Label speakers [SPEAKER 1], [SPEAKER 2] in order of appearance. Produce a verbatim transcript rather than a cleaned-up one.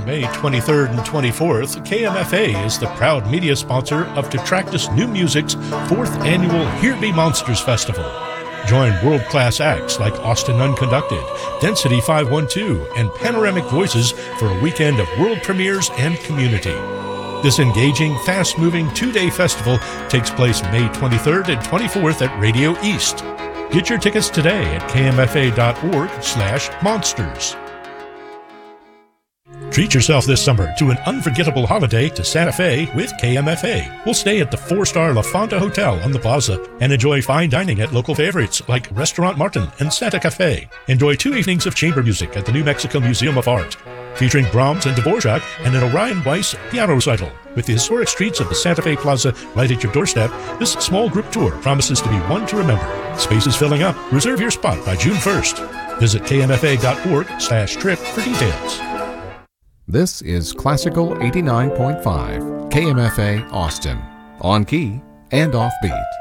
[SPEAKER 1] May twenty-third and twenty-fourth, K M F A is the proud media sponsor of Detractus New Music's fourth annual Here Be Monsters Festival. Join world-class acts like Austin Unconducted, Density five one two, and Panoramic Voices for a weekend of world premieres and community. This engaging, fast-moving two-day festival takes place May twenty-third and twenty-fourth at Radio East. Get your tickets today at k m f a dot org slash monsters. Treat yourself this summer to an unforgettable holiday to Santa Fe with K M F A. We'll stay at the four-star La Fonda Hotel on the Plaza and enjoy fine dining at local favorites like Restaurant Martin and Santa Cafe. Enjoy two evenings of chamber music at the New Mexico Museum of Art, featuring Brahms and Dvorak and an Orion Weiss piano recital. With the historic streets of the Santa Fe Plaza right at your doorstep, this small group tour promises to be one to remember. Space is filling up. Reserve your spot by June first. Visit k m f a dot org slash trip for details.
[SPEAKER 2] This is Classical eighty-nine point five, K M F A Austin, on key and offbeat.